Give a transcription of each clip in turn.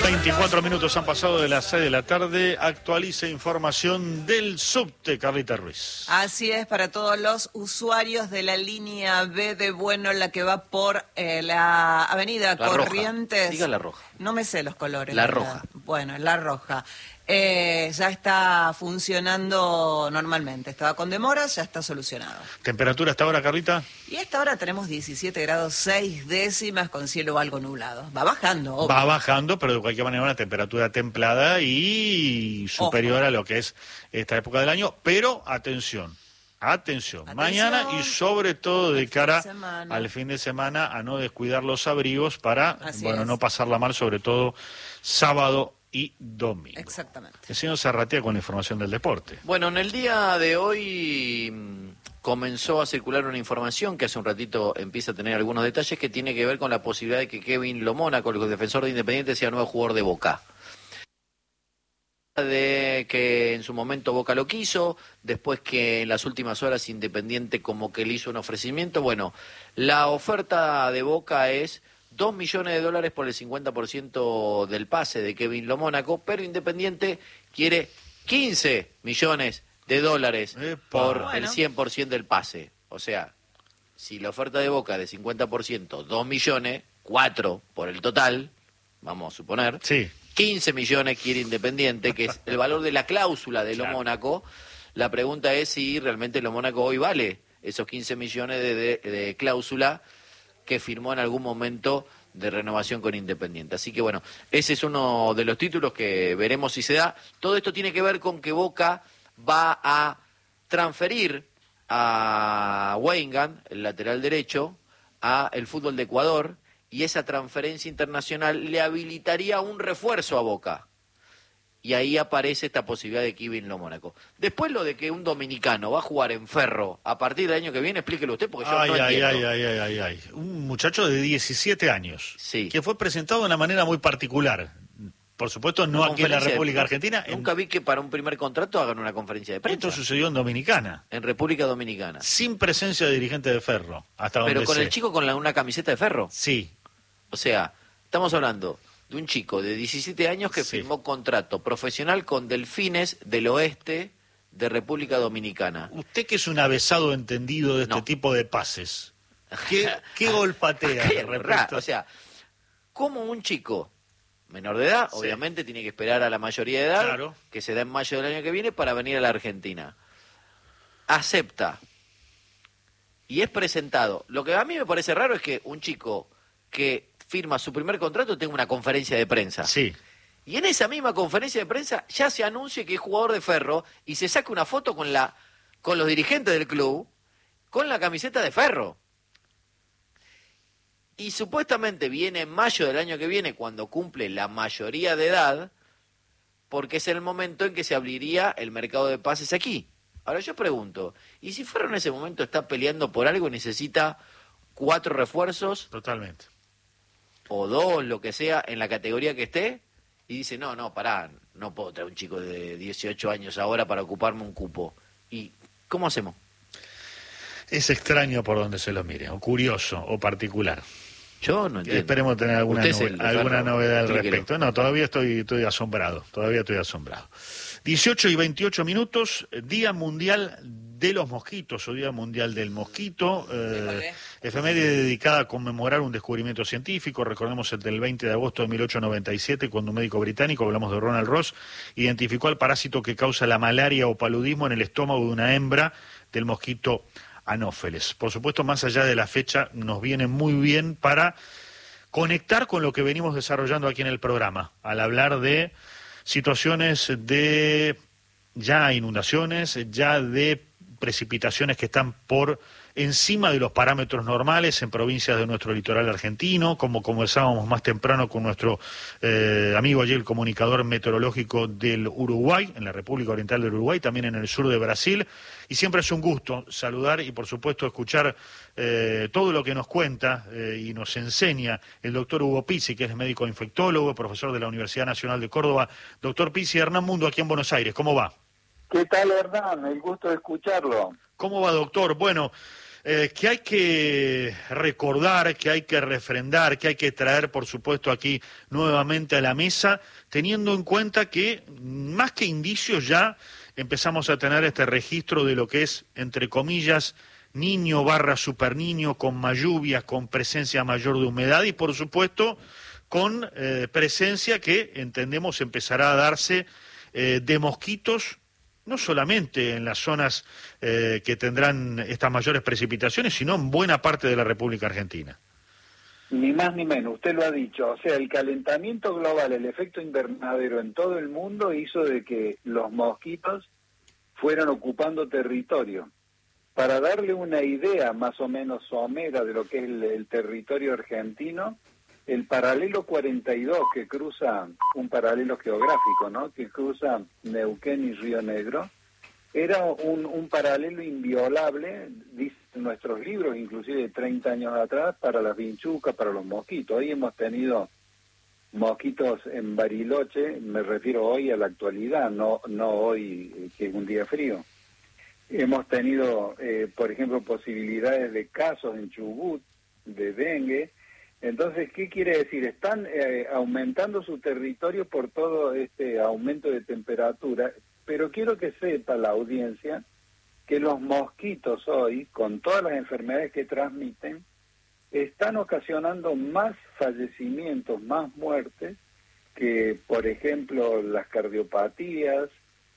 24 minutos han pasado de las 6 de la tarde. Actualiza información del subte, Carlita Ruiz. Así es, para todos los usuarios de la línea B de Bueno, la que va por la avenida la Corrientes. Roja. Diga la roja. No me sé los colores. La roja. Bueno, la roja. Ya está funcionando normalmente. Estaba con demoras, ya está solucionado. ¿Temperatura hasta ahora, Carlita? Y a esta hora tenemos 17 grados 6 décimas con cielo algo nublado. Va bajando, obvio. Va bajando, pero de cualquier manera una temperatura templada y superior a lo que es esta época del año. Pero atención, mañana y sobre todo de cara al fin de semana a no descuidar los abrigos para no pasarla mal, sobre todo sábado y domingo. Exactamente. El señor Zarratea con la información del deporte. Bueno, en el día de hoy comenzó a circular una información que hace un ratito empieza a tener algunos detalles que tiene que ver con la posibilidad de que Kevin Lo Mónaco, el defensor de Independiente, sea nuevo jugador de Boca. De que en su momento Boca lo quiso, después que en las últimas horas Independiente como que le hizo un ofrecimiento. Bueno, la oferta de Boca es $2 millones por el 50% del pase de Kevin Lo Mónaco, pero Independiente quiere $15 millones por el 100% del pase. O sea, si la oferta de Boca de 50%, 2 millones, 4 por el total, vamos a suponer, 15 millones quiere Independiente, que es el valor de la cláusula de Lo Mónaco. La pregunta es si realmente Lo Mónaco hoy vale esos 15 millones de cláusula que firmó en algún momento de renovación con Independiente. Así que bueno, ese es uno de los títulos que veremos si se da. Todo esto tiene que ver con que Boca va a transferir a Weingand, el lateral derecho, a el fútbol de Ecuador, y esa transferencia internacional le habilitaría un refuerzo a Boca. Y ahí aparece esta posibilidad de Kevin Lo Mónaco. Después lo de que un dominicano va a jugar en Ferro a partir del año que viene, explíquelo usted porque yo no entiendo. Un muchacho de 17 años, que fue presentado de una manera muy particular. Por supuesto, no aquí en la República Argentina. Nunca vi que para un primer contrato hagan una conferencia de prensa. Esto sucedió en Dominicana. En República Dominicana. Sin presencia de dirigente de Ferro, hasta donde Pero con sé. el chico con una camiseta de Ferro. Sí. O sea, estamos hablando de un chico de 17 años que firmó contrato profesional con Delfines del Oeste de República Dominicana. Usted que es un avesado entendido de este tipo de pases, ¿qué golpatea? O sea, como un chico menor de edad, obviamente tiene que esperar a la mayoría de edad, que se da en mayo del año que viene, para venir a la Argentina. Acepta y es presentado. Lo que a mí me parece raro es que un chico que firma su primer contrato tenga una conferencia de prensa. Sí. Y en esa misma conferencia de prensa ya se anuncie que es jugador de Ferro y se saque una foto con los dirigentes del club con la camiseta de Ferro. Y supuestamente viene en mayo del año que viene, cuando cumple la mayoría de edad, porque es el momento en que se abriría el mercado de pases aquí. Ahora yo pregunto, ¿y si Ferro en ese momento está peleando por algo y necesita 4 refuerzos? Totalmente. O 2, lo que sea, en la categoría que esté, y dice, no, pará, no puedo traer un chico de 18 años ahora para ocuparme un cupo. ¿Y cómo hacemos? Es extraño por donde se lo mire, o curioso, o particular. Yo no entiendo. Esperemos tener alguna novedad al respecto. No, todavía estoy asombrado, 18 y 28 minutos, Día Mundial de los Mosquitos, o Día Mundial del Mosquito, efeméride dedicada a conmemorar un descubrimiento científico. Recordemos el del 20 de agosto de 1897, cuando un médico británico, hablamos de Ronald Ross, identificó al parásito que causa la malaria o paludismo en el estómago de una hembra del mosquito Anófeles. Por supuesto, más allá de la fecha, nos viene muy bien para conectar con lo que venimos desarrollando aquí en el programa, al hablar de situaciones de ya inundaciones, ya de precipitaciones que están por encima de los parámetros normales en provincias de nuestro litoral argentino, como conversábamos más temprano con nuestro amigo allí, el comunicador meteorológico del Uruguay, en la República Oriental del Uruguay, también en el sur de Brasil, y siempre es un gusto saludar y por supuesto escuchar todo lo que nos cuenta y nos enseña el doctor Hugo Pizzi, que es médico infectólogo, profesor de la Universidad Nacional de Córdoba. Doctor Pizzi, Hernán Mundo aquí en Buenos Aires, ¿cómo va? ¿Qué tal, Hernán? El gusto de escucharlo. ¿Cómo va, doctor? Bueno, que hay que recordar, que hay que refrendar, que hay que traer, por supuesto, aquí nuevamente a la mesa, teniendo en cuenta que, más que indicios, ya empezamos a tener este registro de lo que es, entre comillas, niño / superniño, con más lluvias, con presencia mayor de humedad y, por supuesto, con presencia que entendemos empezará a darse de mosquitos, no solamente en las zonas que tendrán estas mayores precipitaciones, sino en buena parte de la República Argentina. Ni más ni menos, usted lo ha dicho. O sea, el calentamiento global, el efecto invernadero en todo el mundo hizo de que los mosquitos fueran ocupando territorio. Para darle una idea más o menos somera de lo que es el territorio argentino, el paralelo 42 que cruza, un paralelo geográfico, ¿no?, que cruza Neuquén y Río Negro, era un paralelo inviolable, dicen nuestros libros, inclusive de 30 años atrás, para las vinchucas, para los mosquitos. Hoy hemos tenido mosquitos en Bariloche, me refiero hoy a la actualidad, no hoy que es un día frío. Hemos tenido, por ejemplo, posibilidades de casos en Chubut de dengue. Entonces, ¿qué quiere decir? Están aumentando su territorio por todo este aumento de temperatura, pero quiero que sepa la audiencia que los mosquitos hoy, con todas las enfermedades que transmiten, están ocasionando más fallecimientos, más muertes, que, por ejemplo, las cardiopatías,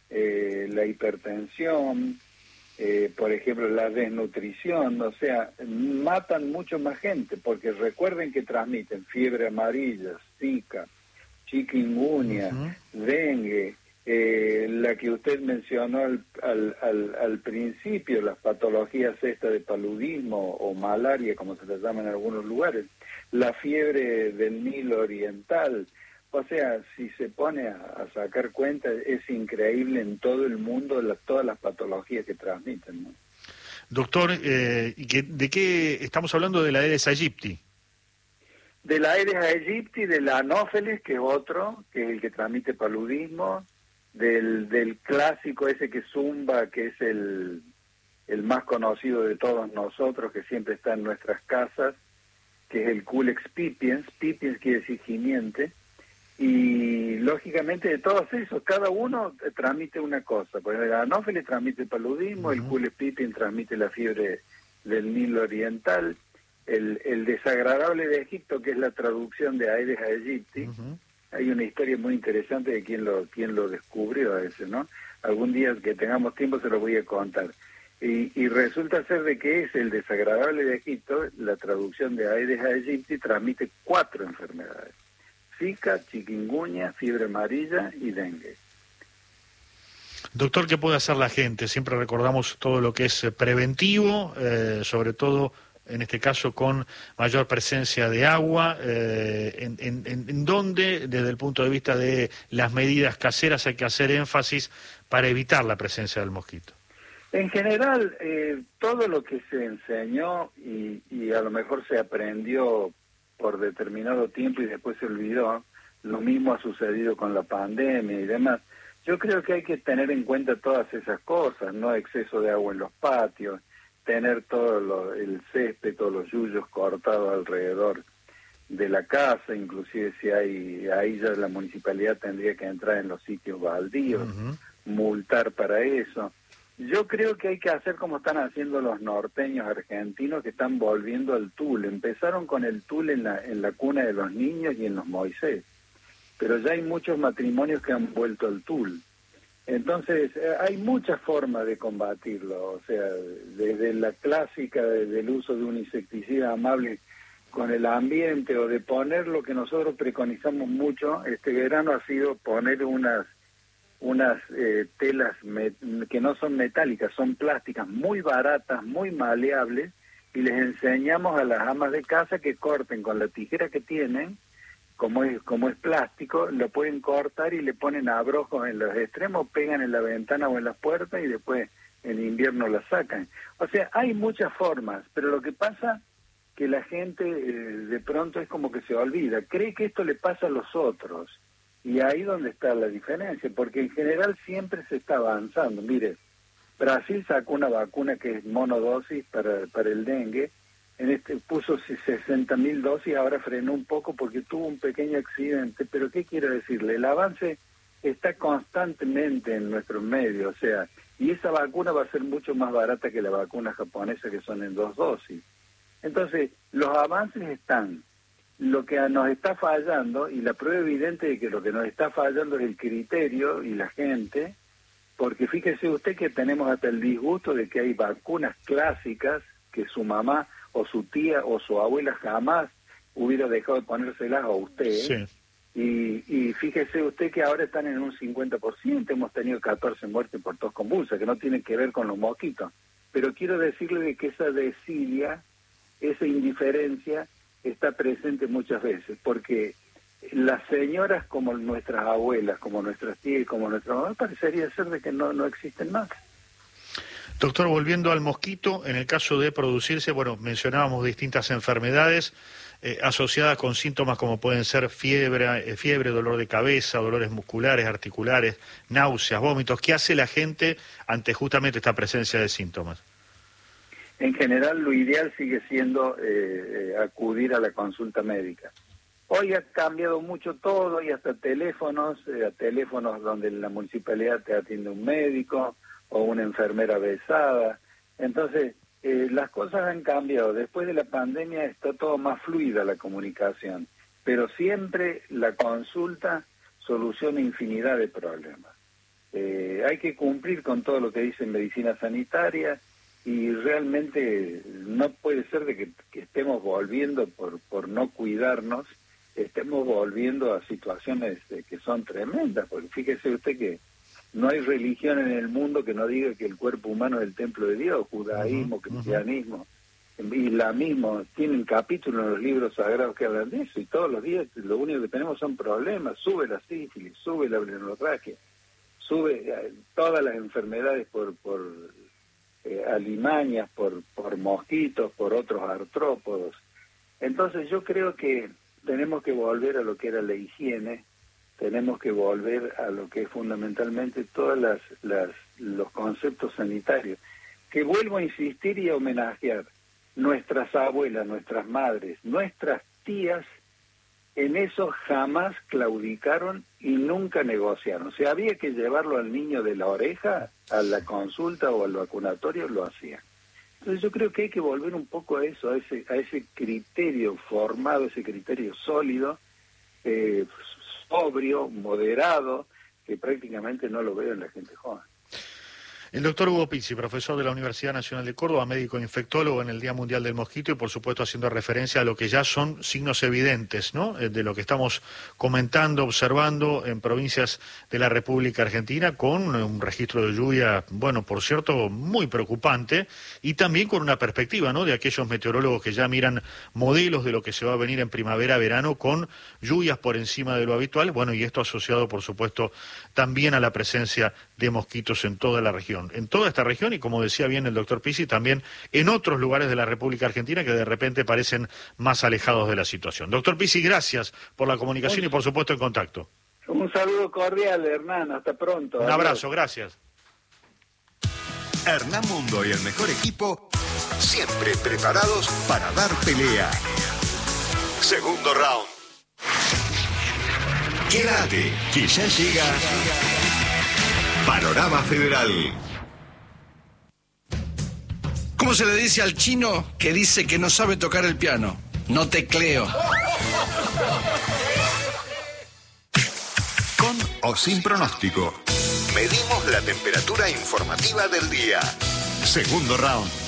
la hipertensión, por ejemplo, la desnutrición. O sea, matan mucho más gente, porque recuerden que transmiten fiebre amarilla, zika, chikungunya, dengue, la que usted mencionó al principio, las patologías estas de paludismo o malaria, como se les llama en algunos lugares, la fiebre del Nilo Oriental. O sea, si se pone a sacar cuenta, es increíble en todo el mundo todas las patologías que transmiten, ¿no? Doctor, ¿de qué estamos hablando? De la Aedes aegypti. De la Aedes aegypti, de la Anófeles, que es otro, que es el que transmite paludismo, del clásico ese que zumba, que es el más conocido de todos nosotros, que siempre está en nuestras casas, que es el Culex pipiens. Pipiens quiere decir gimiente. Y lógicamente de todos esos, cada uno transmite una cosa. Pues el Anófeles transmite el paludismo, el Culex pipiens transmite la fiebre del Nilo Oriental, el desagradable de Egipto, que es la traducción de Aedes aegypti. Hay una historia muy interesante de quién lo descubrió a ese, ¿no? Algún día que tengamos tiempo se lo voy a contar. Y resulta ser de que es el desagradable de Egipto, la traducción de Aedes aegypti, transmite 4 enfermedades: Zika, chikungunya, fiebre amarilla y dengue. Doctor, ¿qué puede hacer la gente? Siempre recordamos todo lo que es preventivo, sobre todo en este caso con mayor presencia de agua, en donde, desde el punto de vista de las medidas caseras, hay que hacer énfasis para evitar la presencia del mosquito. En general, todo lo que se enseñó y a lo mejor se aprendió por determinado tiempo y después se olvidó, lo mismo ha sucedido con la pandemia y demás. Yo creo que hay que tener en cuenta todas esas cosas, no exceso de agua en los patios, tener todo el césped, todos los yuyos cortados alrededor de la casa, inclusive si ahí ya la municipalidad tendría que entrar en los sitios baldíos, multar para eso. Yo creo que hay que hacer como están haciendo los norteños argentinos, que están volviendo al tul. Empezaron con el tul en la cuna de los niños y en los Moisés, pero ya hay muchos matrimonios que han vuelto al tul. Entonces, hay muchas formas de combatirlo, o sea, desde la clásica del uso de un insecticida amable con el ambiente, o de poner lo que nosotros preconizamos mucho este verano, ha sido poner unas telas que no son metálicas, son plásticas, muy baratas, muy maleables, y les enseñamos a las amas de casa que corten con la tijera que tienen, como es plástico, lo pueden cortar y le ponen abrojos en los extremos, pegan en la ventana o en las puertas y después en invierno la sacan. O sea, hay muchas formas, pero lo que pasa que la gente de pronto es como que se olvida, cree que esto le pasa a los otros. Y ahí donde está la diferencia, porque en general siempre se está avanzando. Mire, Brasil sacó una vacuna que es monodosis para el dengue. Puso 60.000 dosis, ahora frenó un poco porque tuvo un pequeño accidente. Pero ¿qué quiero decirle? El avance está constantemente en nuestros medios, o sea, y esa vacuna va a ser mucho más barata que la vacuna japonesa, que son en 2 dosis. Entonces, los avances están. Lo que nos está fallando, y la prueba evidente de que lo que nos está fallando es el criterio y la gente, porque fíjese usted que tenemos hasta el disgusto de que hay vacunas clásicas que su mamá o su tía o su abuela jamás hubiera dejado de ponérselas a usted. Sí. Y fíjese usted que ahora están en un 50%, hemos tenido 14 muertes por tos convulsa, que no tienen que ver con los mosquitos. Pero quiero decirle de que esa desidia, esa indiferencia, está presente muchas veces, porque las señoras como nuestras abuelas, como nuestras tías y como nuestras mamás, parecería ser de que no existen más. Doctor, volviendo al mosquito, en el caso de producirse, bueno, mencionábamos distintas enfermedades asociadas con síntomas como pueden ser fiebre, dolor de cabeza, dolores musculares, articulares, náuseas, vómitos. ¿Qué hace la gente ante justamente esta presencia de síntomas? En general, lo ideal sigue siendo acudir a la consulta médica. Hoy ha cambiado mucho todo, y hasta teléfonos donde la municipalidad te atiende un médico o una enfermera besada. Entonces, las cosas han cambiado. Después de la pandemia está todo más fluida la comunicación, pero siempre la consulta soluciona infinidad de problemas. Hay que cumplir con todo lo que dice medicina sanitaria, y realmente no puede ser de que estemos volviendo por no cuidarnos, estemos volviendo a situaciones que son tremendas, porque fíjese usted que no hay religión en el mundo que no diga que el cuerpo humano es el templo de Dios, judaísmo, cristianismo, islamismo, tienen capítulos en los libros sagrados que hablan de eso, y todos los días lo único que tenemos son problemas. Sube la sífilis, sube la hemorragia, sube todas las enfermedades por alimañas, por mosquitos, por otros artrópodos. Entonces yo creo que tenemos que volver a lo que era la higiene, tenemos que volver a lo que es fundamentalmente todos los conceptos sanitarios, que vuelvo a insistir y a homenajear. Nuestras abuelas, nuestras madres, nuestras tías, en eso jamás claudicaron y nunca negociaron. Si había que llevarlo al niño de la oreja a la consulta o al vacunatorio, lo hacían. Entonces yo creo que hay que volver un poco a eso, a ese criterio formado, ese criterio sólido, sobrio, moderado, que prácticamente no lo veo en la gente joven. El doctor Hugo Pizzi, profesor de la Universidad Nacional de Córdoba, médico infectólogo en el Día Mundial del Mosquito y por supuesto haciendo referencia a lo que ya son signos evidentes, ¿no?, de lo que estamos comentando, observando en provincias de la República Argentina, con un registro de lluvia, bueno, por cierto, muy preocupante, y también con una perspectiva, ¿no?, de aquellos meteorólogos que ya miran modelos de lo que se va a venir en primavera-verano con lluvias por encima de lo habitual, bueno, y esto asociado, por supuesto, también a la presencia de mosquitos en toda la región. En toda esta región, y como decía bien el doctor Pizzi, también en otros lugares de la República Argentina que de repente parecen más alejados de la situación. Doctor Pizzi, gracias por la comunicación y por supuesto en contacto. Un saludo cordial, Hernán, hasta pronto. Un abrazo, gracias. Hernán Mundo y el mejor equipo, siempre preparados para dar pelea. Segundo round. Quédate, que ya llega Panorama Federal. ¿Cómo se le dice al chino que dice que no sabe tocar el piano? No tecleo. Con o sin pronóstico, medimos la temperatura informativa del día. Segundo round.